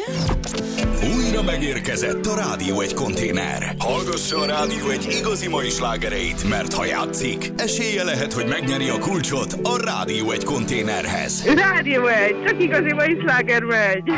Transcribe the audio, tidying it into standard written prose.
Újra megérkezett a Rádió Egy konténer. Hallgassa a Rádió Egy igazi mai slágereit, mert ha játszik, esélye lehet, hogy megnyeri a kulcsot a Rádió Egy konténerhez. Rádió Egy, csak igazi mai sláger megy.